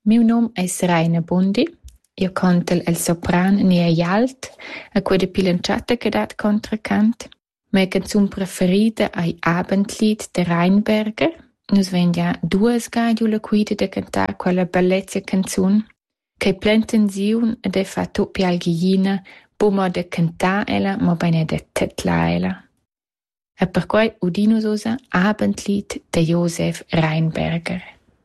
Mio nome è Serena Bondi. Io canto il sopran Nia Jalt, a quella pilanciata che dat contracant. Mia canzone preferita è Abendlied de Rheinberger. Nus vendia duas gaiula cuida de cantar quella bellezza canzone, che plantenziun ed è fatto pialghina, boma de cantar ella, ma bene de tetla ella. E per cui udinus osa Abendlied de Josef Rheinberger.